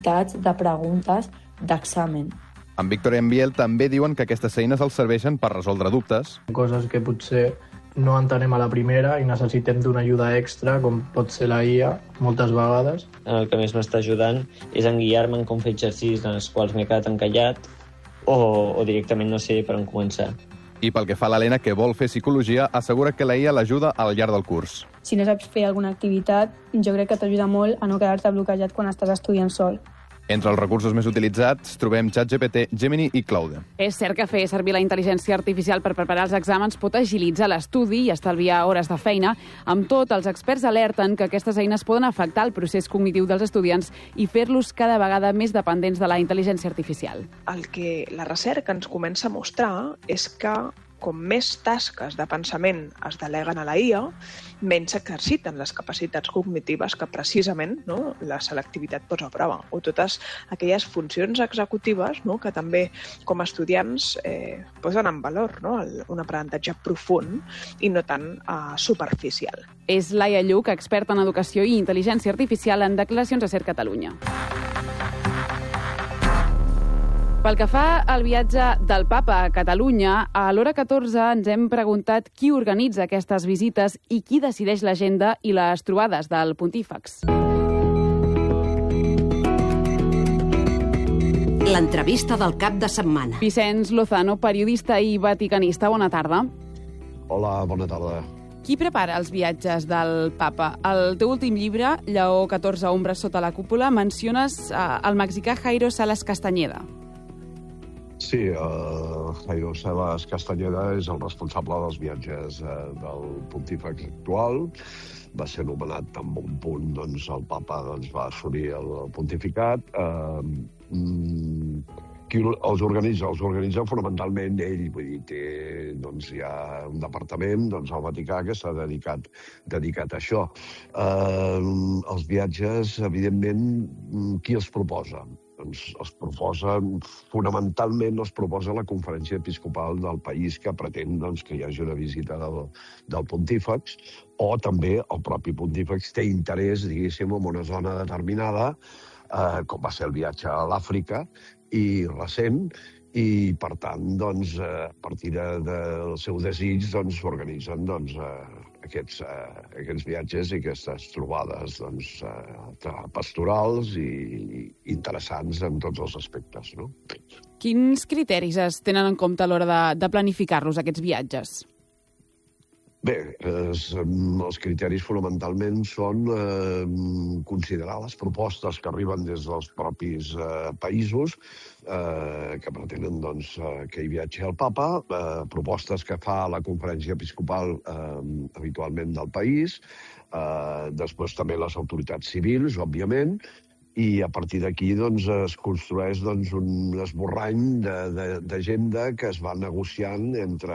de preguntes d'examen. En Víctor i en Biel també diuen que aquestes eines els serveixen per resoldre dubtes. Coses que potser no entenem a la primera i necessitem d'una ajuda extra, com pot ser la IA, moltes vegades. El que més m'està ajudant és en guiar-me en com fer exercicis en els quals m'he quedat encallat o directament no sé per on començar. I pel que fa a l'Helena, que vol fer psicologia, assegura que la IA l'ajuda al llarg del curs. Si no saps fer alguna activitat, jo crec que t'ajuda molt a no quedar-te bloquejat quan estàs estudiant sol. Entre els recursos més utilitzats trobem ChatGPT, Gemini i Claude. És cert que fer servir la intel·ligència artificial per preparar els exàmens pot agilitzar l'estudi i estalviar hores de feina. Amb tot, els experts alerten que aquestes eines poden afectar el procés cognitiu dels estudiants i fer-los cada vegada més dependents de la intel·ligència artificial. El que la recerca ens comença a mostrar és que com més tasques de pensament es deleguen a la IA, menys s'exerciten les capacitats cognitives que precisament la selectivitat posa a prova, o totes aquelles funcions executives que també com a estudiants posen en valor un aprenentatge profund i no tan superficial. És Laia Lluc, experta en educació i intel·ligència artificial, en declaracions a Ser Catalunya. Pel que fa al viatge del papa a Catalunya, a l'Hora 14 ens hem preguntat qui organitza aquestes visites i qui decideix l'agenda i les trobades del pontífex. L'entrevista del cap de setmana. Vicenç Lozano, periodista i vaticanista, bona tarda. Hola, bona tarda. Qui prepara els viatges del papa? Al teu últim llibre, Lleó XIV, Ombres sota la cúpula, menciones el mexicà Jairo Salas Castañeda. Sí, Jairo Salas Castañeda és el responsable dels viatges del pontífex actual. Va ser nomenat en un punt, el papa va assolir el pontificat. Qui els organitza fonamentalment ell, vull dir, hi ha un departament al Vaticà que s'ha dedicat a això. Els viatges, evidentment, qui els proposa? Fonamentalment els proposa la Conferència Episcopal del país que pretén que hi hagi una visita del pontífex, o també el propi pontífex té interès, diguéssim, en una zona determinada, com va ser el viatge a l'Àfrica, i recent, i, per tant, a partir del seu desig, s'organitzen aquests viatges i aquestes trobades pastorals i interessants en tots els aspectes. Quins criteris es tenen en compte a l'hora de planificar-los, aquests viatges? Bé, els criteris fonamentalment són considerar les propostes que arriben des dels propis països que pretenen que hi viatgi el papa, propostes que fa la Conferència Episcopal habitualment del país, després també les autoritats civils, òbviament, i a partir d'aquí es construeix un esborrany d'agenda que es va negociant entre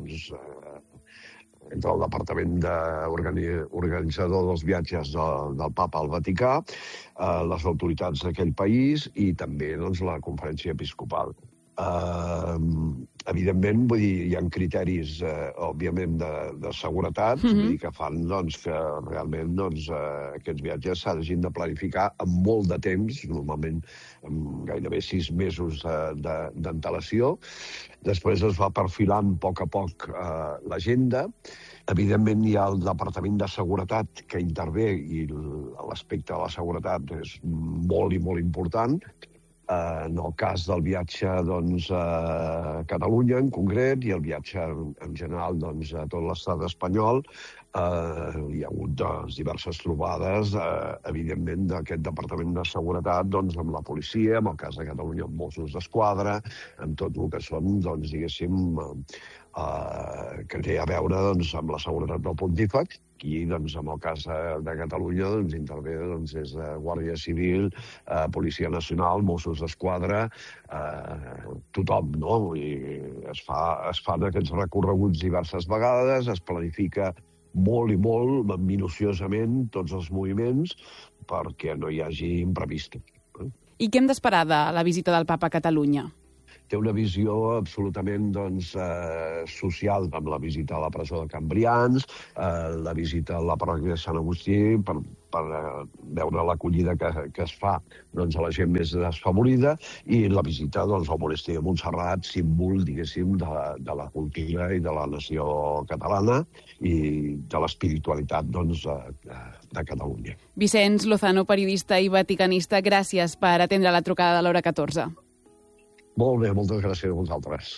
el departament organitzador dels viatges del papa al Vaticà, les autoritats d'aquell país i també la Conferència Episcopal. Evidentment, hi ha criteris, òbviament, de seguretat, que fan que realment aquests viatges s'hagin de planificar amb molt de temps, normalment amb gairebé 6 mesos d'antelació. Després es va perfilant a poc l'agenda. Evidentment, hi ha el Departament de Seguretat que intervé i l'aspecte de la seguretat és molt i molt important. En el cas del viatge a Catalunya, en concret, i el viatge en general a tot l'estat espanyol, hi ha hagut diverses trobades, evidentment, d'aquest Departament de Seguretat amb la policia, en el cas de Catalunya amb Mossos d'Esquadra, amb tot el que són, diguéssim, que té a veure amb la seguretat del pontífex. Aquí, en el cas de Catalunya, intervé des de Guàrdia Civil, Policia Nacional, Mossos d'Esquadra, tothom, no? I es fan aquests recorreguts diverses vegades, es planifica molt i molt minuciosament tots els moviments perquè no hi hagi imprevistos. I què hem d'esperar de la visita del papa a Catalunya? Té una visió absolutament social, amb la visita a la presó de Can Brians, la visita a la parròquia de Sant Agustí, veure l'acollida que es fa doncs, a la gent més desfavorida, i la visita al monestir de Montserrat, símbol, diguéssim, de la cultura i de la nació catalana i de l'espiritualitat doncs, de Catalunya. Vicenç Lozano, periodista i vaticanista, gràcies per atendre la trucada de l'Hora 14. Molt bé, moltes gràcies a vosaltres.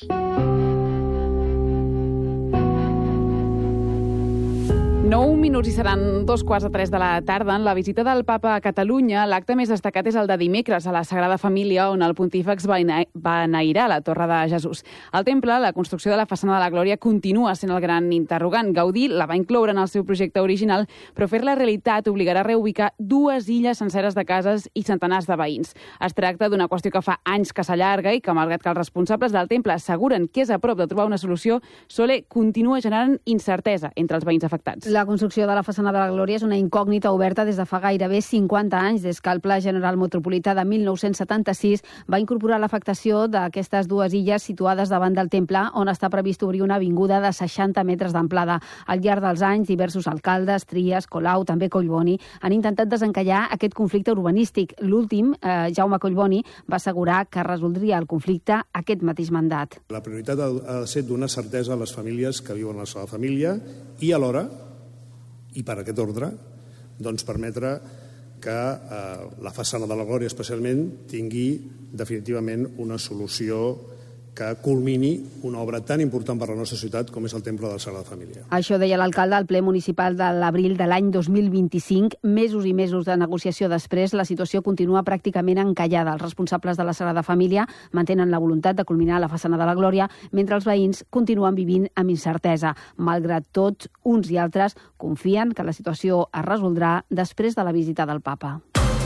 9 minuts i seran 2:15 de la tarda. En la visita del papa a Catalunya, l'acte més destacat és el de dimecres a la Sagrada Família, on el pontífex va enairar la Torre de Jesús. Al temple, la construcció de la façana de la Glòria continua sent el gran interrogant. Gaudí la va incloure en el seu projecte original, però fer-la realitat obligarà a reubicar 2 illes senceres de cases i centenars de veïns. Es tracta d'una qüestió que fa anys que s'allarga i que, malgrat que els responsables del temple asseguren que és a prop de trobar una solució, Sole continua generant incertesa entre els veïns afectats. La construcció de la façana de la Glòria és una incògnita oberta des de fa gairebé 50 anys, des que el Pla General Metropolità de 1976 va incorporar l'afectació d'aquestes 2 illes situades davant del temple, on està previst obrir una avinguda de 60 metres d'amplada. Al llarg dels anys, diversos alcaldes, Trias, Colau, també Collboni, han intentat desencallar aquest conflicte urbanístic. L'últim, Jaume Collboni, va assegurar que resoldria el conflicte aquest mateix mandat. La prioritat ha de ser donar certesa a les famílies que viuen a la seva família i alhora, i per aquest ordre, doncs permetre que la façana de la Glòria especialment tingui definitivament una solució que culmini una obra tan important per a la nostra ciutat com és el Temple de la Sagrada Família. Això deia l'alcalde al ple municipal de l'abril de l'any 2025. Mesos i mesos de negociació després, la situació continua pràcticament encallada. Els responsables de la Sagrada Família mantenen la voluntat de culminar la façana de la Glòria, mentre els veïns continuen vivint amb incertesa. Malgrat tot, uns i altres confien que la situació es resoldrà després de la visita del papa.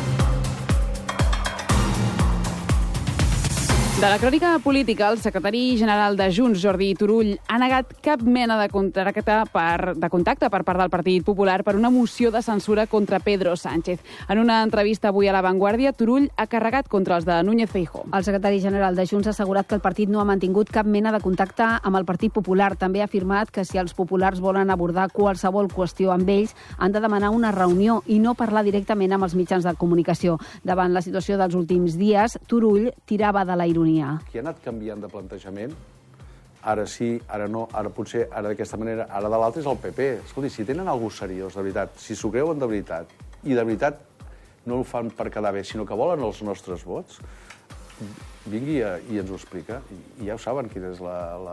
De la crònica política, el secretari general de Junts, Jordi Turull, ha negat cap mena de contacte per part del Partit Popular per una moció de censura contra Pedro Sánchez. En una entrevista avui a La Vanguardia, Turull ha carregat contra els de Núñez Feijóo. El secretari general de Junts ha assegurat que el partit no ha mantingut cap mena de contacte amb el Partit Popular. També ha afirmat que si els populars volen abordar qualsevol qüestió amb ells, han de demanar una reunió i no parlar directament amb els mitjans de comunicació. Davant la situació dels últims dies, Turull tirava de la ironia. Qui ha anat canviant de plantejament, ara sí, ara no, ara potser, ara d'aquesta manera, ara de l'altre és el PP. Escolti, si tenen alguna cosa seriós, de veritat, si s'ho creuen de veritat, i de veritat no ho fan per quedar bé, sinó que volen els nostres vots, vingui i ens ho explica. I ja ho saben quin és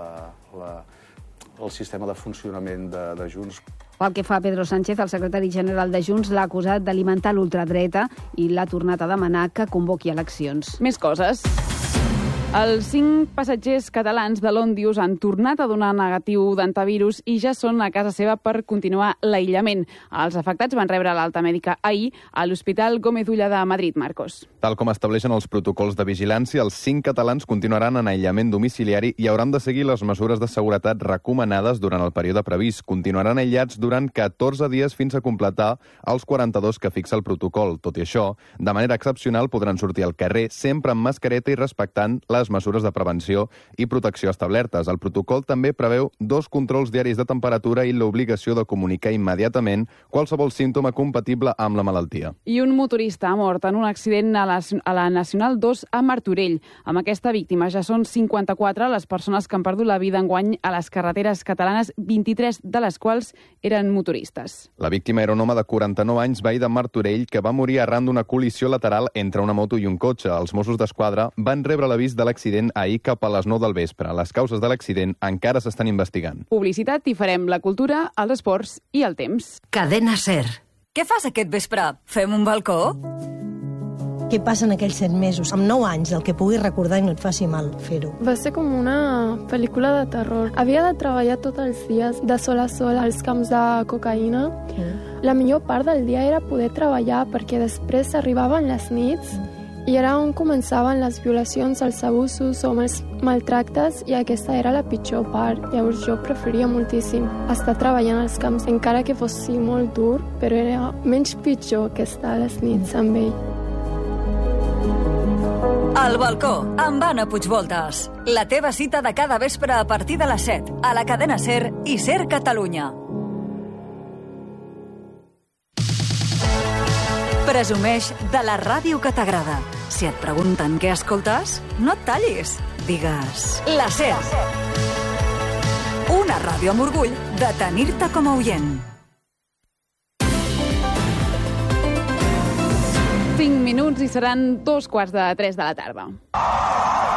el sistema de funcionament de Junts. Pel que fa a Pedro Sánchez, el secretari general de Junts l'ha acusat d'alimentar l'ultradreta i l'ha tornat a demanar que convoqui eleccions. Més coses. Els 5 passatgers catalans de l'Òndius han tornat a donar negatiu d'antivirus i ja són a casa seva per continuar l'aïllament. Els afectats van rebre l'alta mèdica ahir a l'Hospital Gómez Ulla de Madrid, Marcos. Tal com estableixen els protocols de vigilància, els 5 catalans continuaran en aïllament domiciliari i hauran de seguir les mesures de seguretat recomanades durant el període previst. Continuaran aïllats durant 14 dies fins a completar els 42 que fixa el protocol. Tot i això, de manera excepcional podran sortir al carrer sempre amb mascareta i respectant les mesures de prevenció i protecció establertes. El protocol també preveu 2 controls diaris de temperatura i l'obligació de comunicar immediatament qualsevol símptoma compatible amb la malaltia. I un motorista ha mort en un accident a la Nacional 2 a Martorell. Amb aquesta víctima ja són 54 les persones que han perdut la vida enguany a les carreteres catalanes, 23 de les quals eren motoristes. La víctima era un home de 49 anys, veí de Martorell, que va morir arran d'una col·lisió lateral entre una moto i un cotxe. Els Mossos d'Esquadra van rebre l'avís de l'accident ahir cap a les 9 del vespre. Les causes de l'accident encara s'estan investigant. Publicitat i farem la cultura, els esports i el temps. Cadena SER. Què fas aquest vespre? Fem un balcó? Què passa en aquells 7 mesos? Amb 9 anys, el que puguis recordar i no et faci mal fer-ho. Va ser com una pel·lícula de terror. Havia de treballar tots els dies, de sol a sol, als camps de cocaïna. La millor part del dia era poder treballar perquè després arribaven les nits i era on començaven les violacions, els abusos o els maltractes, i aquesta era la pitjor part. Llavors jo preferia moltíssim estar treballant als camps, encara que fos molt dur, però era menys pitjor que estar a les nits amb ell. El balcó, amb Anna Puigvoltes. La teva cita de cada vespre a partir de les 7, a la cadena SER i SER Catalunya. Presumeix de la ràdio que t'agrada. Si et pregunten què escoltes, no et tallis. Digues la SER. Una ràdio amb orgull de tenir-te com a oient. 5 minuts i seran 2:15 de la tarda.